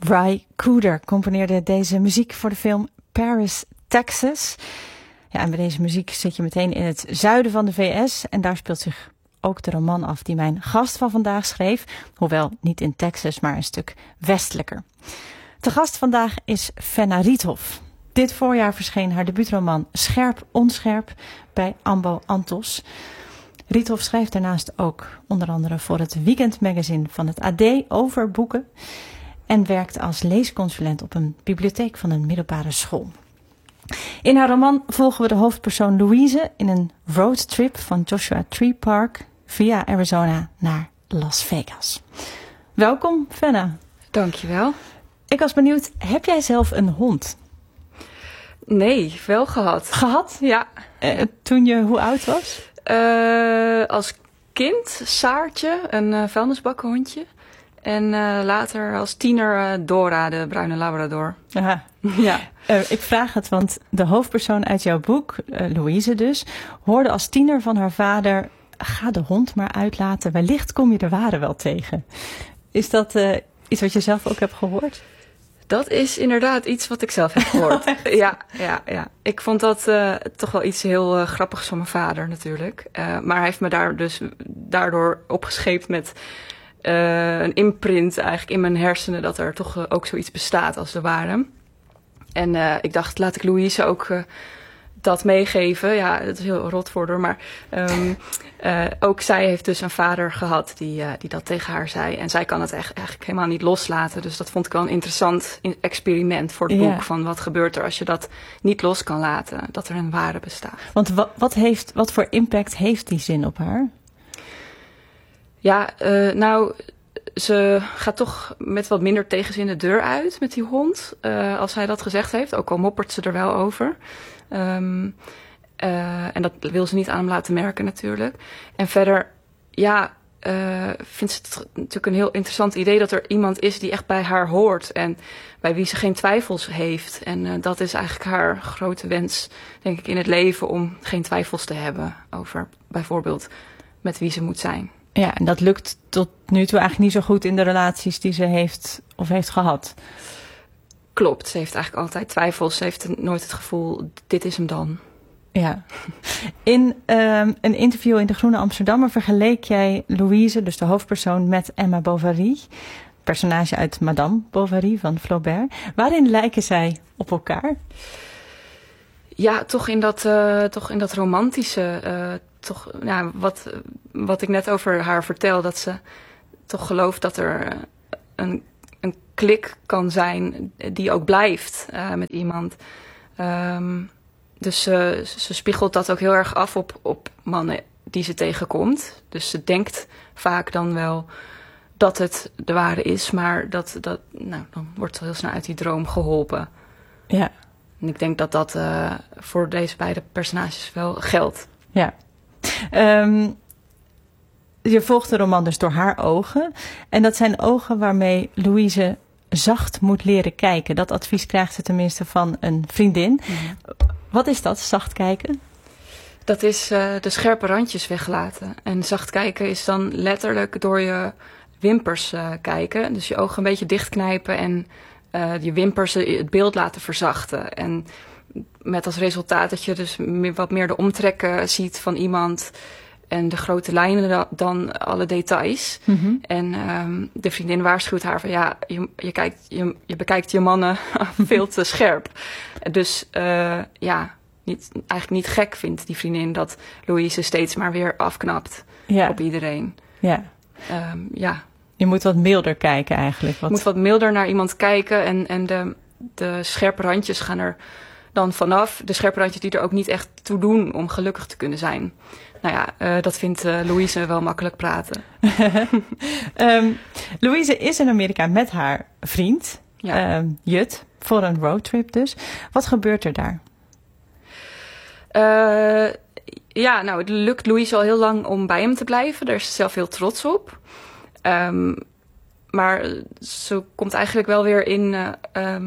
Ry Cooder componeerde deze muziek voor de film Paris, Texas. Ja, en bij deze muziek zit je meteen in het zuiden van de VS. En daar speelt zich ook de roman af die mijn gast van vandaag schreef. Hoewel niet in Texas, maar een stuk westelijker. De gast vandaag is Fenna Riethoff. Dit voorjaar verscheen haar debuutroman Scherp Onscherp bij Ambo Anthos. Riethoff schrijft daarnaast ook onder andere voor het weekendmagazine van het AD over boeken. En werkt als leesconsulent op een bibliotheek van een middelbare school. In haar roman volgen we de hoofdpersoon Louise in een roadtrip van Joshua Tree Park via Arizona naar Las Vegas. Welkom, Fenna. Dankjewel. Ik was benieuwd, heb jij zelf een hond? Nee, wel gehad. Gehad? Ja. Toen je hoe oud was? Als kind Saartje, een vuilnisbakkenhondje. En later als tiener Dora, de bruine labrador. Aha. Ja. Ik vraag het, want de hoofdpersoon uit jouw boek, Louise dus, hoorde als tiener van haar vader: ga de hond maar uitlaten, wellicht kom je de ware wel tegen. Is dat iets wat je zelf ook hebt gehoord? Dat is inderdaad iets wat ik zelf heb gehoord. Ja. Ik vond dat toch wel iets heel grappigs van mijn vader natuurlijk. Maar hij heeft me daardoor opgescheept met een imprint eigenlijk in mijn hersenen dat er toch ook zoiets bestaat als de ware. En ik dacht, laat ik Louise ook dat meegeven. Ja, dat is heel rot voor haar, maar ook zij heeft dus een vader gehad die dat tegen haar zei. En zij kan het eigenlijk helemaal niet loslaten. Dus dat vond ik wel een interessant experiment voor het boek. Van wat gebeurt er als je dat niet los kan laten, dat er een ware bestaat. Want wat voor impact heeft die zin op haar? Ja, ze gaat toch met wat minder tegenzin de deur uit met die hond. Als hij dat gezegd heeft, ook al moppert ze er wel over. En dat wil ze niet aan hem laten merken natuurlijk. En verder, vindt ze het natuurlijk een heel interessant idee dat er iemand is die echt bij haar hoort. En bij wie ze geen twijfels heeft. En dat is eigenlijk haar grote wens, denk ik, in het leven. Om geen twijfels te hebben over bijvoorbeeld met wie ze moet zijn. Ja, en dat lukt tot nu toe eigenlijk niet zo goed in de relaties die ze heeft gehad. Klopt, ze heeft eigenlijk altijd twijfels. Ze heeft nooit het gevoel, dit is hem dan. Ja. In een interview in De Groene Amsterdammer vergeleek jij Louise, dus de hoofdpersoon, met Emma Bovary. Personage uit Madame Bovary van Flaubert. Waarin lijken zij op elkaar? Ja, toch in dat romantische. Wat ik net over haar vertel, dat ze toch gelooft dat er een klik kan zijn die ook blijft met iemand. Dus ze spiegelt dat ook heel erg af op mannen die ze tegenkomt. Dus ze denkt vaak dan wel dat het de ware is, maar dan wordt ze heel snel uit die droom geholpen. Ja. En ik denk dat voor deze beide personages wel geldt. Ja. Je volgt de roman dus door haar ogen. En dat zijn ogen waarmee Louise zacht moet leren kijken. Dat advies krijgt ze tenminste van een vriendin. Mm-hmm. Wat is dat, zacht kijken? Dat is de scherpe randjes weglaten. En zacht kijken is dan letterlijk door je wimpers kijken. Dus je ogen een beetje dichtknijpen en je wimpers het beeld laten verzachten. En met als resultaat dat je dus wat meer de omtrekken ziet van iemand. En de grote lijnen dan alle details. Mm-hmm. En de vriendin waarschuwt haar van je bekijkt je mannen veel te scherp. Dus eigenlijk niet gek vindt die vriendin dat Louise steeds maar weer afknapt op iedereen. Ja. Ja. Je moet wat milder kijken eigenlijk. Je moet wat milder naar iemand kijken en de scherpe randjes gaan er dan vanaf. De scherpe randjes die er ook niet echt toe doen om gelukkig te kunnen zijn. Nou ja, dat vindt Louise wel makkelijk praten. Louise is in Amerika met haar vriend, Jut, voor een roadtrip dus. Wat gebeurt er daar? Het lukt Louise al heel lang om bij hem te blijven. Daar is ze zelf heel trots op. Maar ze komt eigenlijk wel weer in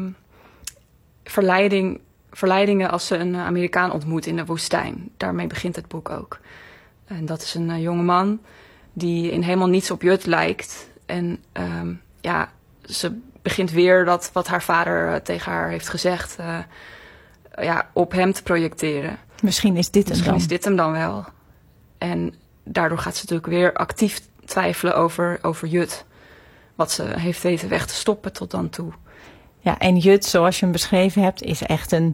verleidingen als ze een Amerikaan ontmoet in de woestijn. Daarmee begint het boek ook. En dat is een jonge man die in helemaal niets op Jut lijkt. En ze begint weer dat wat haar vader tegen haar heeft gezegd... op hem te projecteren. Misschien is dit hem dan wel. En daardoor gaat ze natuurlijk weer actief twijfelen over Jut. Wat ze heeft weten weg te stoppen tot dan toe. Ja, en Jut, zoals je hem beschreven hebt, is echt een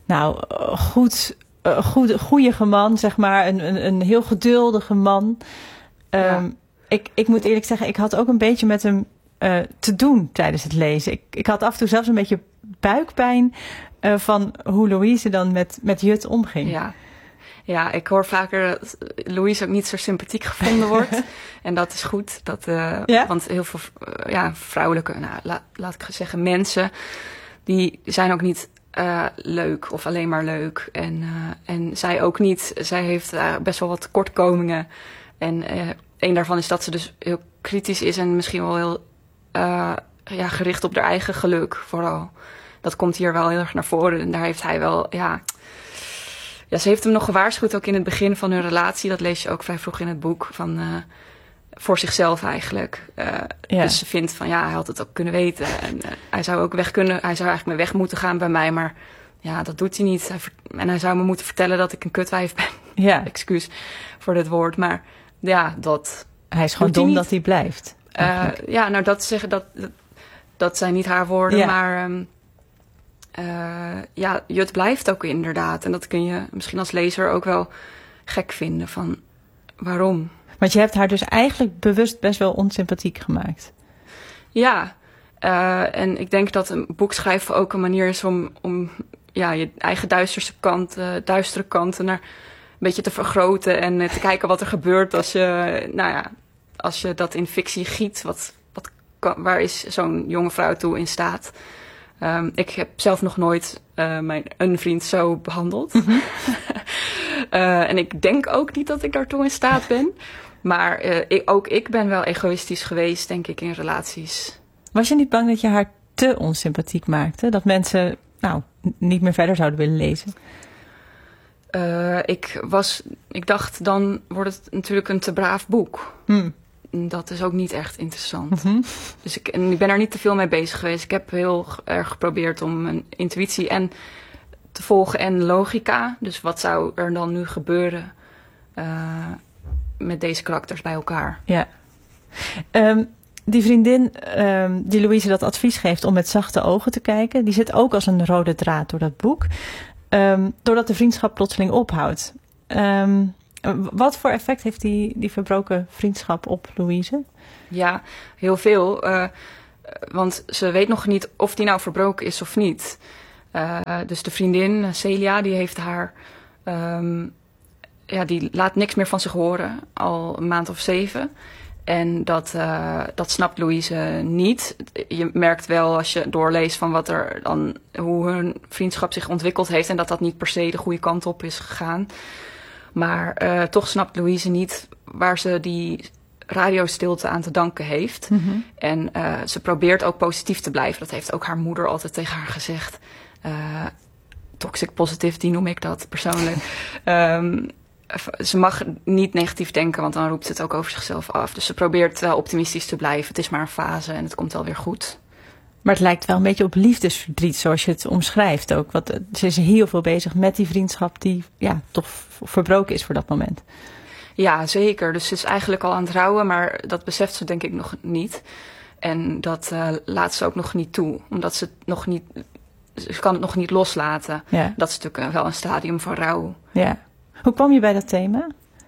goeie man, zeg maar. Een heel geduldige man. Ik moet eerlijk zeggen, ik had ook een beetje met hem te doen tijdens het lezen. Ik had af en toe zelfs een beetje buikpijn van hoe Louise dan met Jut omging. Ja, ik hoor vaker dat Louise ook niet zo sympathiek gevonden wordt. En dat is goed. Want heel veel vrouwelijke, laat ik zeggen, mensen... die zijn ook niet leuk of alleen maar leuk. En zij ook niet. Zij heeft best wel wat tekortkomingen. En een daarvan is dat ze dus heel kritisch is... en misschien wel heel gericht op haar eigen geluk vooral. Dat komt hier wel heel erg naar voren. En daar heeft hij wel... Ja, ze heeft hem nog gewaarschuwd, ook in het begin van hun relatie. Dat lees je ook vrij vroeg in het boek. Voor zichzelf eigenlijk. Dus ze vindt van, hij had het ook kunnen weten. En hij zou ook weg kunnen. Hij zou eigenlijk weg moeten gaan bij mij. Maar ja, dat doet hij niet. Hij zou me moeten vertellen dat ik een kutwijf ben. Ja. Excuus voor dit woord. Maar ja, dat... Hij is gewoon dom dat hij blijft. Dat zijn niet haar woorden. Maar... Jut blijft ook inderdaad. En dat kun je misschien als lezer ook wel gek vinden van waarom. Want je hebt haar dus eigenlijk bewust best wel onsympathiek gemaakt. Ja, en ik denk dat een boek schrijven ook een manier is om je eigen duistere kanten naar een beetje te vergroten. En te kijken wat er gebeurt als je dat in fictie giet. Waar is zo'n jonge vrouw toe in staat? Ik heb zelf nog nooit een vriend zo behandeld. Mm-hmm. En ik denk ook niet dat ik daartoe in staat ben. Maar ik ben wel egoïstisch geweest, denk ik, in relaties. Was je niet bang dat je haar te onsympathiek maakte? Dat mensen niet meer verder zouden willen lezen? Ik dacht, dan wordt het natuurlijk een te braaf boek. Dat is ook niet echt interessant. Mm-hmm. Dus ik ben er niet te veel mee bezig geweest. Ik heb heel erg geprobeerd om mijn intuïtie te volgen en logica. Dus wat zou er dan nu gebeuren met deze karakters bij elkaar? Ja. Die vriendin die Louise dat advies geeft om met zachte ogen te kijken... die zit ook als een rode draad door dat boek. Doordat de vriendschap plotseling ophoudt. Wat voor effect heeft die verbroken vriendschap op Louise? Ja, heel veel. Want ze weet nog niet of die nou verbroken is of niet. Dus de vriendin, Celia, die heeft haar... die laat niks meer van zich horen. Al een maand of 7. En dat snapt Louise niet. Je merkt wel als je doorleest van hoe hun vriendschap zich ontwikkeld heeft... en dat niet per se de goede kant op is gegaan... Maar toch snapt Louise niet waar ze die radiostilte aan te danken heeft. Mm-hmm. En ze probeert ook positief te blijven. Dat heeft ook haar moeder altijd tegen haar gezegd. Toxic positivity noem ik dat persoonlijk. Ze mag niet negatief denken, want dan roept ze het ook over zichzelf af. Dus ze probeert wel optimistisch te blijven. Het is maar een fase en het komt wel weer goed. Maar het lijkt wel een beetje op liefdesverdriet, zoals je het omschrijft ook. Want ze is heel veel bezig met die vriendschap die toch verbroken is voor dat moment. Ja, zeker. Dus ze is eigenlijk al aan het rouwen, maar dat beseft ze denk ik nog niet. En dat laat ze ook nog niet toe, omdat ze kan het nog niet loslaten. Ja. Dat is natuurlijk wel een stadium van rouw. Ja. Hoe kwam je bij dat thema?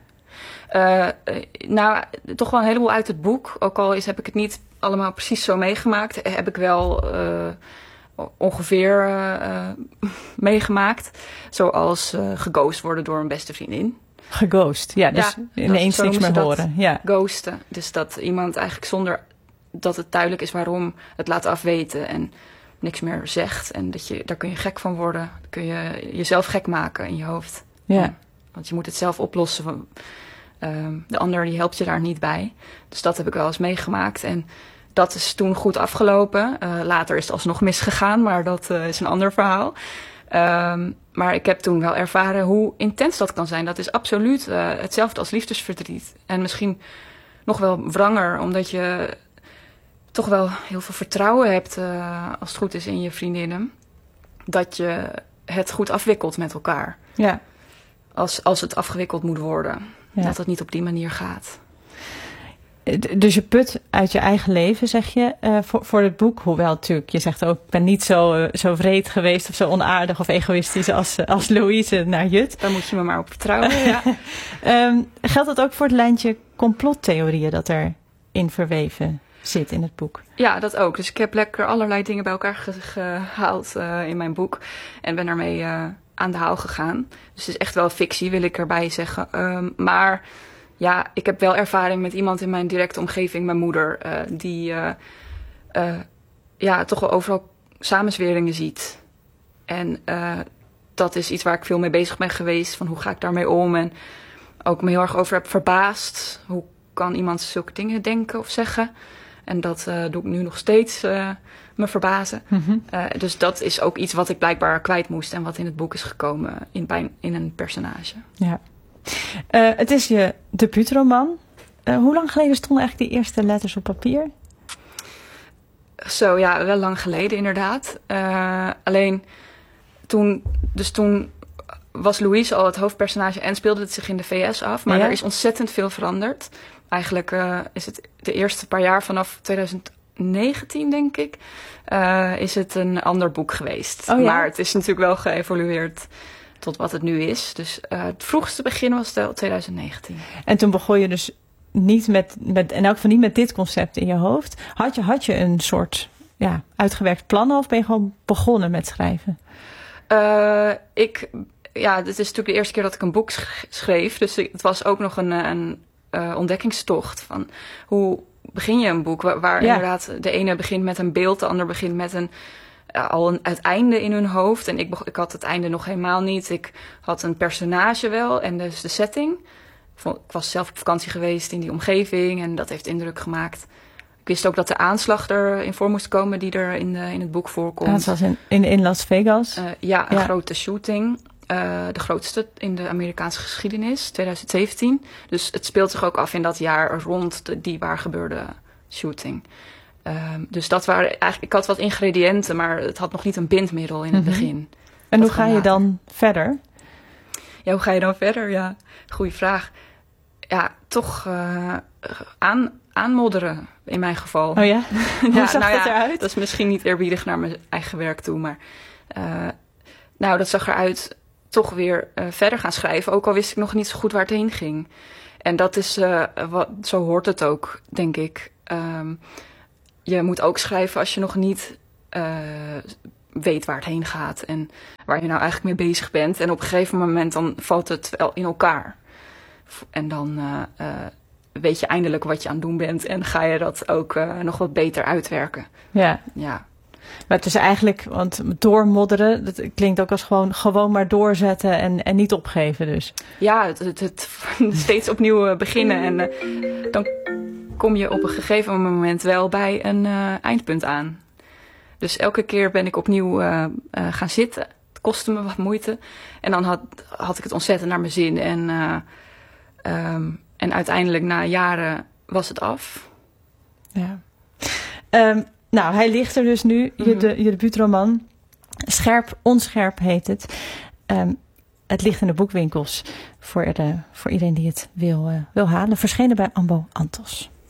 Toch wel een heleboel uit het boek. Ook al heb ik het niet allemaal precies zo meegemaakt. Heb ik wel ongeveer meegemaakt. Zoals geghost worden door een beste vriendin. Geghost, ja. Dus ineens niks meer horen. Ja. Ghosten. Dus dat iemand eigenlijk zonder dat het duidelijk is waarom het laat afweten. En niks meer zegt. En daar kun je gek van worden. Dan kun je jezelf gek maken in je hoofd. Ja. Want je moet het zelf oplossen. De ander die helpt je daar niet bij. Dus dat heb ik wel eens meegemaakt. En dat is toen goed afgelopen. Later is het alsnog misgegaan, maar dat is een ander verhaal. Maar ik heb toen wel ervaren hoe intens dat kan zijn. Dat is absoluut hetzelfde als liefdesverdriet. En misschien nog wel wranger, omdat je toch wel heel veel vertrouwen hebt, als het goed is, in je vriendinnen. Dat je het goed afwikkelt met elkaar. Ja. Als het afgewikkeld moet worden. Ja. Dat het niet op die manier gaat. Dus je put uit je eigen leven, zeg je, voor het boek. Hoewel natuurlijk, je zegt ook, ik ben niet zo wreed geweest of zo onaardig of egoïstisch als Louise naar Jut. Daar moet je me maar op vertrouwen. Ja. Geldt dat ook voor het lijntje complottheorieën dat erin verweven zit in het boek? Ja, dat ook. Dus ik heb lekker allerlei dingen bij elkaar gehaald in mijn boek. En ben daarmee aan de haal gegaan. Dus het is echt wel fictie, wil ik erbij zeggen. Maar ja, ik heb wel ervaring met iemand in mijn directe omgeving, mijn moeder, die toch wel overal samenzweringen ziet. En dat is iets waar ik veel mee bezig ben geweest. Van hoe ga ik daarmee om? En ook me heel erg over heb verbaasd. Hoe kan iemand zulke dingen denken of zeggen? En dat doe ik nu nog steeds, me verbazen. Mm-hmm. Dus dat is ook iets wat ik blijkbaar kwijt moest en wat in het boek is gekomen in een personage. Ja. Het is je debuutroman. Hoe lang geleden stonden eigenlijk die eerste letters op papier? Zo, ja, wel lang geleden inderdaad. Alleen toen was Louise al het hoofdpersonage en speelde het zich in de VS af. Maar er is ontzettend veel veranderd. Eigenlijk is het de eerste paar jaar vanaf 2019, denk ik, is het een ander boek geweest. Oh, ja? Maar het is natuurlijk wel geëvolueerd tot wat het nu is. Dus het vroegste begin was 2019. En toen begon je dus niet met in elk geval niet met dit concept in je hoofd. Had je een soort uitgewerkt plan of ben je gewoon begonnen met schrijven? Dit is natuurlijk de eerste keer dat ik een boek schreef. Dus het was ook nog een ontdekkingstocht van hoe begin je een boek waar inderdaad de ene begint met een beeld, de ander begint met het einde in hun hoofd. En ik had het einde nog helemaal niet. Ik had een personage wel en dus de setting. Ik was zelf op vakantie geweest in die omgeving en dat heeft indruk gemaakt. Ik wist ook dat de aanslag erin voor moest komen die er in het boek voorkomt. Aanslag in Las Vegas? Een grote shooting. De grootste in de Amerikaanse geschiedenis, 2017. Dus het speelt zich ook af in dat jaar rond die waar gebeurde shooting. Dus dat waren eigenlijk, ik had wat ingrediënten, maar het had nog niet een bindmiddel in het begin. En hoe ga je dan verder? Ja, hoe ga je dan verder? Ja, goeie vraag. Ja, toch aanmodderen in mijn geval. Oh ja? Hoe zag het eruit? Dat is misschien niet eerbiedig naar mijn eigen werk toe, maar dat zag eruit toch weer verder gaan schrijven. Ook al wist ik nog niet zo goed waar het heen ging. En dat is, zo hoort het ook, denk ik. Je moet ook schrijven als je nog niet weet waar het heen gaat. En waar je nou eigenlijk mee bezig bent. En op een gegeven moment dan valt het wel in elkaar. En dan weet je eindelijk wat je aan het doen bent. En ga je dat ook nog wat beter uitwerken. Ja. Maar het is eigenlijk, want doormodderen, dat klinkt ook als gewoon maar doorzetten en niet opgeven dus. Ja, het steeds opnieuw beginnen. En dan kom je op een gegeven moment wel bij een eindpunt aan. Dus elke keer ben ik opnieuw gaan zitten. Het kostte me wat moeite. En dan had ik het ontzettend naar mijn zin. En uiteindelijk na jaren was het af. Ja. Hij ligt er dus nu, je debuutroman. Scherp, onscherp heet het. Het ligt in de boekwinkels voor iedereen die het wil halen. Verschenen bij Ambo Anthos.